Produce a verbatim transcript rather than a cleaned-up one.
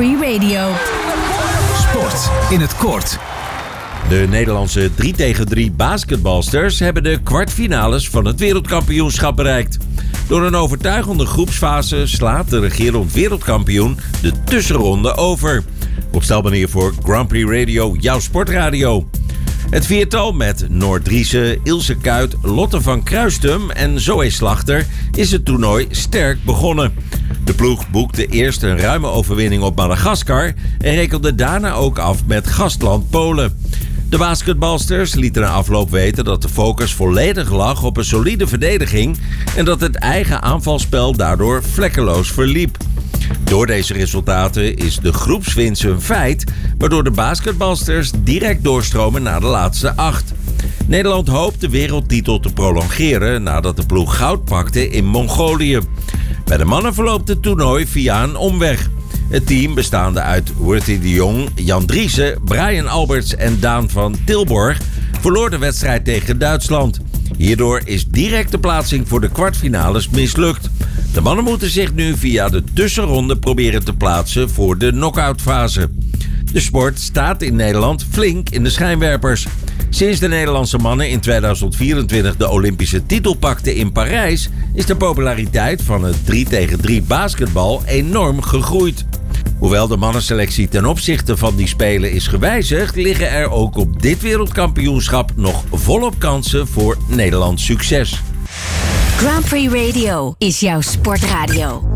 Prix Radio. Sport in het kort. De Nederlandse drie tegen drie basketbalsters hebben de kwartfinales van het wereldkampioenschap bereikt. Door een overtuigende groepsfase slaat de regerend wereldkampioen de tussenronde over. Opstelmanier voor Grand Prix Radio, jouw sportradio. Het viertal met Noor Driessen, Ilse Kuyt, Lotte van Kruistum en Zoe Slachter is het toernooi sterk begonnen. De ploeg boekte eerst een ruime overwinning op Madagaskar en rekende daarna ook af met gastland Polen. De basketbalsters lieten na afloop weten dat de focus volledig lag op een solide verdediging en dat het eigen aanvalspel daardoor vlekkeloos verliep. Door deze resultaten is de groepswinst een feit, waardoor de basketbalsters direct doorstromen naar de laatste acht. Nederland hoopt de wereldtitel te prolongeren nadat de ploeg goud pakte in Mongolië. Bij de mannen verloopt het toernooi via een omweg. Het team bestaande uit Worthy de Jong, Jan Driessen, Brian Alberts en Daan van Tilborg verloor de wedstrijd tegen Duitsland. Hierdoor is direct de plaatsing voor de kwartfinales mislukt. De mannen moeten zich nu via de tussenronde proberen te plaatsen voor de knock-outfase. De sport staat in Nederland flink in de schijnwerpers. Sinds de Nederlandse mannen in tweeduizend vierentwintig de Olympische titel pakten in Parijs is de populariteit van het drie tegen drie basketbal enorm gegroeid. Hoewel de mannenselectie ten opzichte van die spelen is gewijzigd, liggen er ook op dit wereldkampioenschap nog volop kansen voor Nederlands succes. Grand Prix Radio is jouw sportradio.